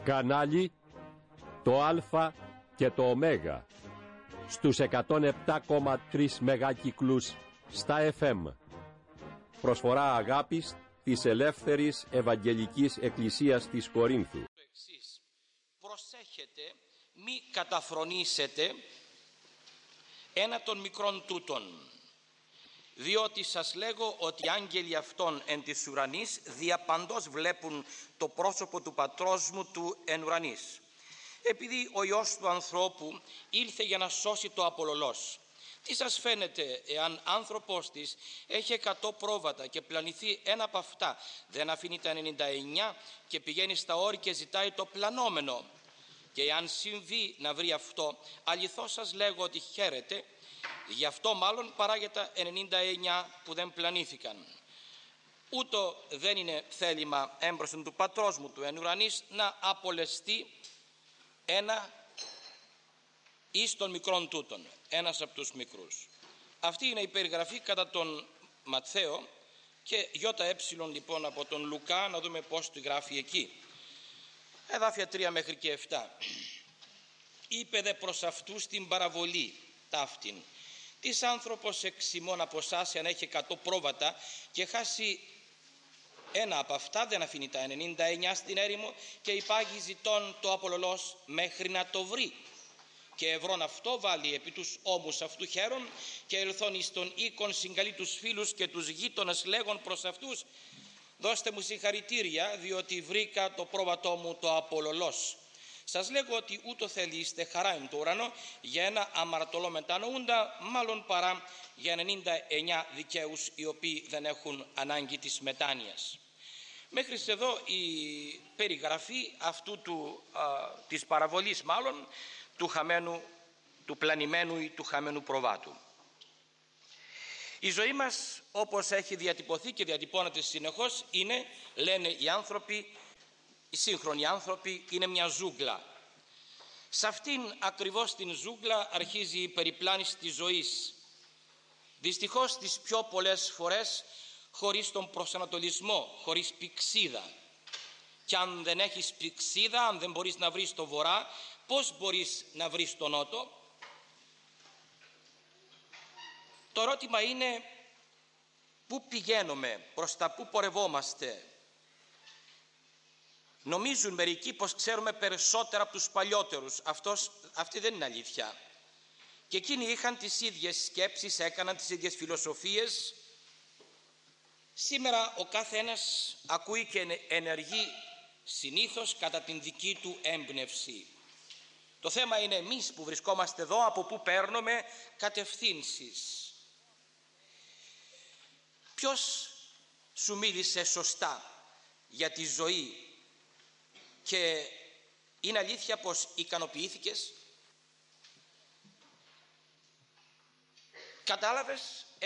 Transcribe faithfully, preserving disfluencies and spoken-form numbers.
Κανάλι το Α και το Ω στους εκατόν επτά κόμμα τρία μεγάκυκλους στα εφ εμ. Προσφορά αγάπης της Ελεύθερης Ευαγγελικής Εκκλησίας της Κορίνθου. Προσέχετε μη καταφρονήσετε ένα των μικρών τούτων, διότι σας λέγω ότι οι άγγελοι αυτών εν της ουρανής διαπαντός βλέπουν το πρόσωπο του πατρός μου του εν ουρανής. Επειδή ο Υιός του ανθρώπου ήρθε για να σώσει το απολωλός, τι σας φαίνεται εάν άνθρωπος της έχει εκατό πρόβατα και πλανηθεί ένα από αυτά, δεν αφήνει τα ενενήντα εννιά και πηγαίνει στα όρη και ζητάει το πλανόμενο? Και εάν συμβεί να βρει αυτό, αληθώς σας λέγω ότι χαίρεται, γι' αυτό μάλλον παρά για τα ενενήντα εννιά που δεν πλανήθηκαν. Ούτω δεν είναι θέλημα έμπροσθεν του πατρός μου του εν ουρανής να απολεστεί ένα εις των μικρών τούτων, ένας από τους μικρούς. Αυτή είναι η περιγραφή κατά τον Ματθαίο και ΙΕ λοιπόν από τον Λουκά, να δούμε πώς τη γράφει εκεί. Εδάφια τρία μέχρι και επτά. Είπε δε προς αυτούς την παραβολή ταύτην. Της άνθρωπος εξ ημών από εσάς αν έχει εκατό πρόβατα και χάσει ένα από αυτά, δεν αφήνει τα ενενήντα εννιά στην έρημο και υπάγει ζητών το απολωλός μέχρι να το βρει. Και ευρών αυτό βάλει επί τους ώμους αυτού χαίρον και ελθόν εις τον οίκον συγκαλεί τους φίλους και τους γείτονες λέγον προς αυτούς, δώστε μου συγχαρητήρια διότι βρήκα το πρόβατό μου το απολωλός. Σας λέγω ότι ούτω θέλει είστε χαρά εν το ουρανό για ένα αμαρτωλό μετανοούντα, μάλλον παρά για ενενήντα εννιά δικαίους οι οποίοι δεν έχουν ανάγκη της μετάνοιας. Μέχρι εδώ η περιγραφή αυτού του, α, της παραβολής μάλλον του χαμένου, του πλανημένου ή του χαμένου προβάτου. Η ζωή μας, όπως έχει διατυπωθεί και διατυπώνεται συνεχώς, είναι, λένε οι άνθρωποι, οι σύγχρονοι άνθρωποι, είναι μια ζούγκλα. Σε αυτήν ακριβώς την ζούγκλα αρχίζει η περιπλάνηση της ζωής. Δυστυχώς τις πιο πολλές φορές χωρίς τον προσανατολισμό, χωρίς πηξίδα. Και αν δεν έχεις πηξίδα, αν δεν μπορείς να βρεις το βορρά, πώς μπορείς να βρεις το νότο? Το ερώτημα είναι πού πηγαίνουμε, προς τα πού πορευόμαστε. Νομίζουν μερικοί πως ξέρουμε περισσότερα από τους παλιότερους. Αυτός, αυτή δεν είναι αλήθεια. Και εκείνοι είχαν τις ίδιες σκέψεις, έκαναν τις ίδιες φιλοσοφίες. Σήμερα ο κάθε ένας ακούει και ενεργεί συνήθως κατά την δική του έμπνευση. Το θέμα είναι εμείς που βρισκόμαστε εδώ, από πού παίρνουμε κατευθύνσεις. Ποιος σου μίλησε σωστά για τη ζωή και είναι αλήθεια πως ικανοποιήθηκες? Κατάλαβες?